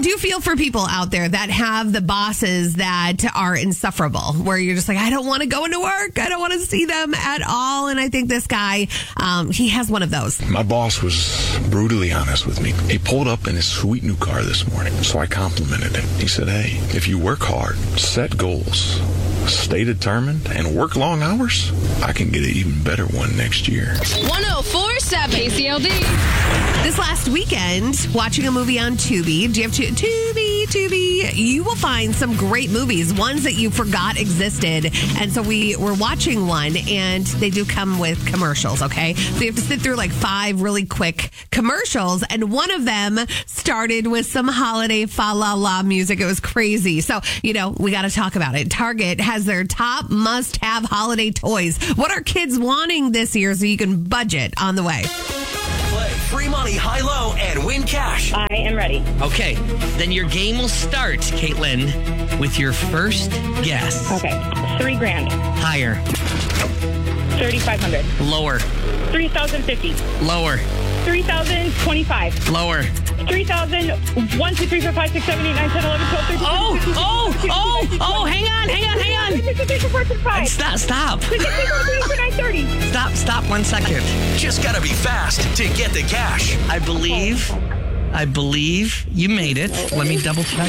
do feel for people out there that have the bosses that are insufferable, where you're just like, I don't want to go into work. I don't want to see them at all. And I think this guy, he has one of those. My boss was brutally honest with me. He pulled up in his sweet new car this morning, so I complimented him. He said, hey, if you work hard, set goals, stay determined, and work long hours, I can get an even better one next year. 104.7 KCLD. This last weekend, watching a movie on Tubi. Do you have Tubi? You will find some great movies, ones that you forgot existed. And so we were watching one, and they do come with commercials, okay? So you have to sit through like 5 really quick commercials, and one of them started with some holiday fa-la-la music. It was crazy. So, we got to talk about it. Target has their top must-have holiday toys. What are kids wanting this year so you can budget on the way? Play free money, high-low, and win cash. I am ready. Okay, then your game will start, Caitlin, with your first guess. Okay, $3,000. Higher. 3,500. Lower. 3,050. Lower. 3,025. Lower. 3,000. 1, 2, 3, 4, 5, 6, 7, 8, 9, 10, 11, 12, 13, 14, 15, 16, 17, 18, 19, hang on. 23, 24, 25. Stop. 30. Stop 1 second. Just gotta be fast to get the cash. I believe you made it. Let me double check.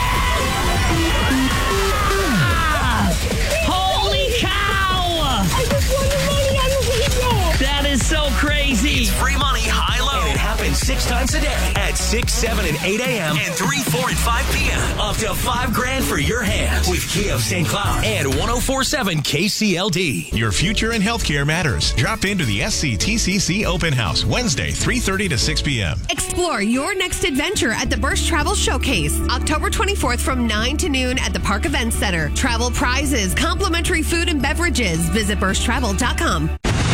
Holy cow! I just won the money on the radio. That is so crazy. It's free money, high-low. And it happens 6 times a day at 6, 7, and 8 a.m. and 3, 4, and 5 p.m. Up to $5,000 for your hands with Kia of St. Cloud and 104.7 KCLD. Your future in healthcare matters. Drop into the SCTCC Open House Wednesday, 3:30 to 6 p.m. Explore your next adventure at the Bursch Travel Showcase, October 24th from 9 to noon at the Park Events Center. Travel prizes, complimentary food and beverages. Visit BurschTravel.com.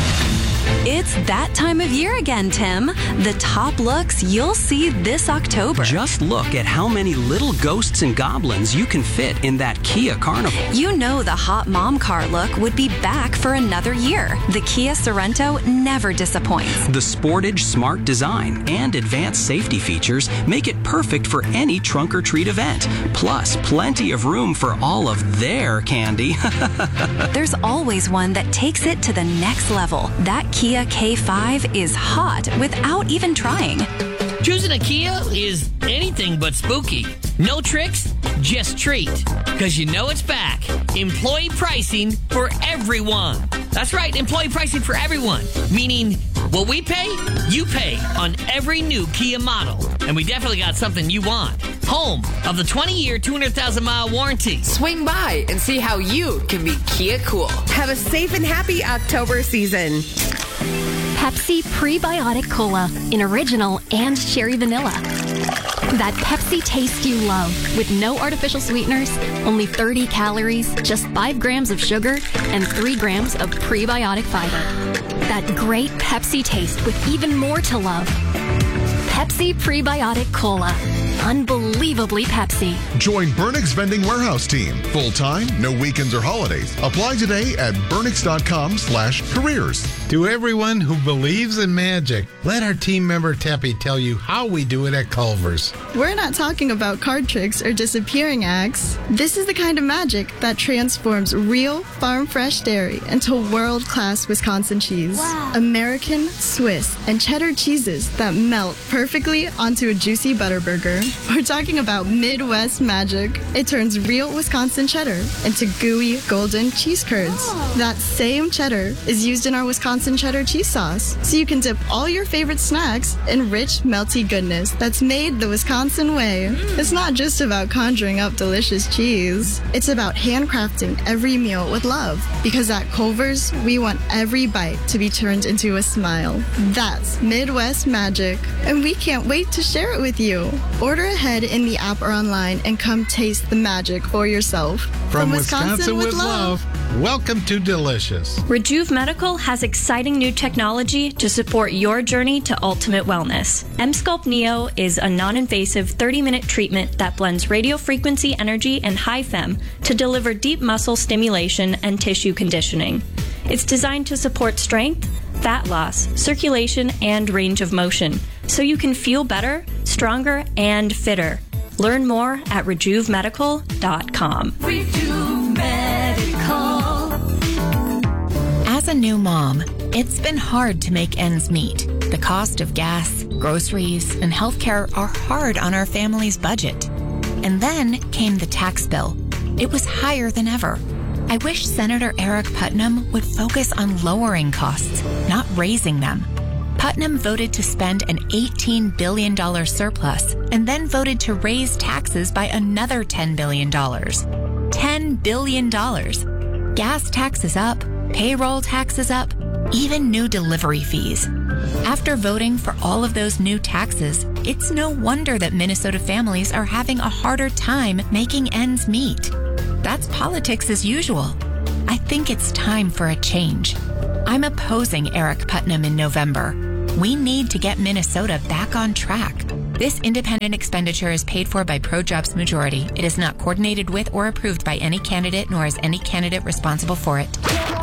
It's that time of year again, Tim. The top looks you'll see this October. Just look at how many little ghosts and goblins you can fit in that Kia Carnival. You know the hot mom car look would be back for another year. The Kia Sorento never disappoints. The Sportage smart design and advanced safety features make it perfect for any trunk or treat event. Plus, plenty of room for all of their candy. There's always one that takes it to the next level. That Kia K5 is hot without even trying. Choosing a Kia is anything but spooky. No tricks, just treat. Because you know it's back. Employee pricing for everyone. That's right, employee pricing for everyone. Meaning, what we pay, you pay on every new Kia model. And we definitely got something you want. Home of the 20-year, 200,000-mile warranty. Swing by and see how you can be Kia cool. Have a safe and happy October season. Pepsi Prebiotic Cola in original and cherry vanilla. That Pepsi taste you love with no artificial sweeteners, only 30 calories, just 5 grams of sugar, and 3 grams of prebiotic fiber. That great Pepsi taste with even more to love. Pepsi Prebiotic Cola. Unbelievably Pepsi. Join Burnix Vending Warehouse team. Full-time, no weekends or holidays. Apply today at burnix.com/careers. To everyone who believes in magic, let our team member Teppy tell you how we do it at Culver's. We're not talking about card tricks or disappearing acts. This is the kind of magic that transforms real farm-fresh dairy into world-class Wisconsin cheese. Wow. American, Swiss, and cheddar cheeses that melt perfectly onto a juicy butter burger. We're talking about Midwest magic. It turns real Wisconsin cheddar into gooey, golden cheese curds. Oh. That same cheddar is used in our Wisconsin cheddar cheese sauce, so you can dip all your favorite snacks in rich, melty goodness that's made the Wisconsin way. It's not just about conjuring up delicious cheese. It's about handcrafting every meal with love, because at Culver's, we want every bite to be turned into a smile. That's Midwest magic, and we can't wait to share it with you. Order ahead in the app or online and come taste the magic for yourself. From Wisconsin with love, welcome to Delicious. Rejuve Medical has exciting new technology to support your journey to ultimate wellness. Emsculpt Neo is a non-invasive 30-minute treatment that blends radiofrequency energy and high-fem to deliver deep muscle stimulation and tissue conditioning. It's designed to support strength, fat loss, circulation, and range of motion, so you can feel better, stronger, and fitter. Learn more at RejuveMedical.com. As a new mom, it's been hard to make ends meet. The cost of gas, groceries, and healthcare are hard on our family's budget. And then came the tax bill. It was higher than ever. I wish Senator Eric Putnam would focus on lowering costs, not raising them. Putnam voted to spend an $18 billion surplus and then voted to raise taxes by another $10 billion. $10 billion. Gas taxes up, payroll taxes up, even new delivery fees. After voting for all of those new taxes, it's no wonder that Minnesota families are having a harder time making ends meet. That's politics as usual. I think it's time for a change. I'm opposing Eric Putnam in November. We need to get Minnesota back on track. This independent expenditure is paid for by Pro-Jobs Majority. It is not coordinated with or approved by any candidate, nor is any candidate responsible for it.